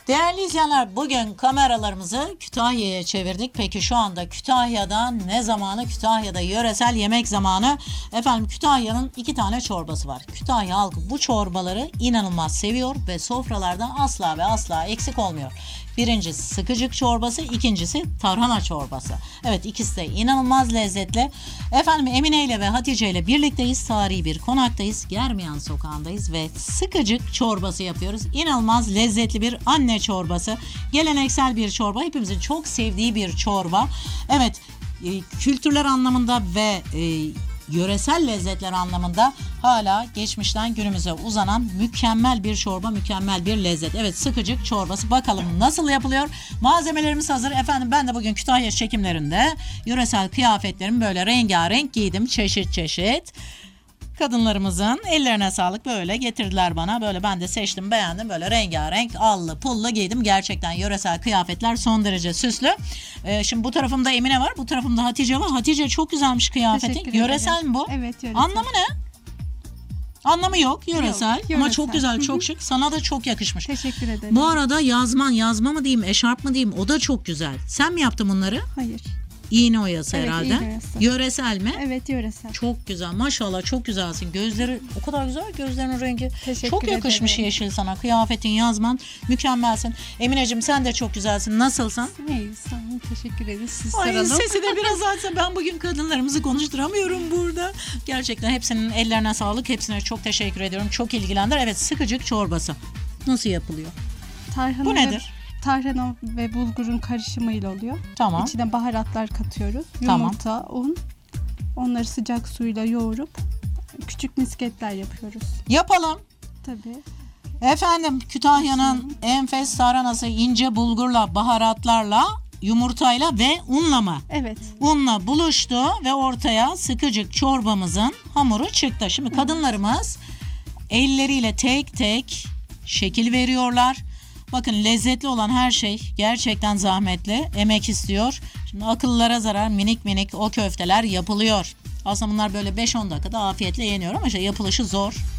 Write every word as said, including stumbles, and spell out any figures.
Değerli izleyenler, bugün kameralarımızı Kütahya'ya çevirdik. Peki şu anda Kütahya'da ne zamanı? Kütahya'da yöresel yemek zamanı. Efendim, Kütahya'nın iki tane çorbası var. Kütahya halkı bu çorbaları inanılmaz seviyor ve sofralarda asla ve asla eksik olmuyor. Birincisi sıkıcık çorbası, ikincisi tarhana çorbası. Evet, ikisi de inanılmaz lezzetli. Efendim, Emine ile ve Hatice ile birlikteyiz. Tarihi bir konaktayız. Germiyan sokağındayız ve sıkıcık çorbası yapıyoruz. İnanılmaz lezzetli bir anne çorbası. Geleneksel bir çorba. Hepimizin çok sevdiği bir çorba. Evet, e, kültürler anlamında ve e, yöresel lezzetler anlamında hala geçmişten günümüze uzanan mükemmel bir çorba, mükemmel bir lezzet. Evet, sıkıcık çorbası. Bakalım nasıl yapılıyor? Malzemelerimiz hazır. Efendim, ben de bugün Kütahya çekimlerinde yöresel kıyafetlerimi böyle rengarenk giydim. Çeşit çeşit. Kadınlarımızın ellerine sağlık, böyle getirdiler bana. Böyle ben de seçtim, beğendim. Böyle rengarenk, allı, pullu giydim. Gerçekten yöresel kıyafetler son derece süslü. Ee, şimdi bu tarafımda Emine var, bu tarafımda Hatice var. Hatice, çok güzelmiş kıyafetin. Yöresel mi bu? Evet, yöresel. Anlamı ne? Anlamı yok, yöresel. Yok, yöresel. Ama çok güzel, çok şık. Sana da çok yakışmış. Teşekkür ederim. Bu arada yazman, yazma mı diyeyim, eşarp mı diyeyim, o da çok güzel. Sen mi yaptın bunları? Hayır. İğne oyası Evet, herhalde. iğne oyası. Yöresel mi? Evet, yöresel. Çok güzel, maşallah, çok güzelsin. Gözleri o kadar güzel, gözlerinin rengi. Teşekkür çok yakışmış ederim. yeşil sana. Kıyafetin, yazman mükemmelsin. Emineciğim, sen de çok güzelsin. Nasılsın? İyi, sağ olun. Teşekkür ederiz. Siz Ay, soralım. sesi de biraz açsa, ben bugün kadınlarımızı konuşturamıyorum burada. Gerçekten hepsinin ellerine sağlık. Hepsine çok teşekkür ediyorum. Çok ilgilendiler. Evet, sıkıcık çorbası. Nasıl yapılıyor? Tarhana Bu ve- nedir? Tarhana ve bulgurun karışımıyla oluyor. Tamam. İçine baharatlar katıyoruz. Tamam. Yumurta, un. Onları sıcak suyla yoğurup küçük misketler yapıyoruz. Yapalım. Tabii. Efendim, Kütahya'nın enfes tarhanası ince bulgurla, baharatlarla, yumurtayla ve unla mı? Evet. Unla buluştu ve ortaya sıkıcık çorbamızın hamuru çıktı. Şimdi kadınlarımız elleriyle tek tek şekil veriyorlar. Bakın, lezzetli olan her şey gerçekten zahmetli, emek istiyor. Şimdi akıllara zarar, minik minik o köfteler yapılıyor. Aslında bunlar böyle beş on dakikada afiyetle yeniyor ama işte yapılışı zor.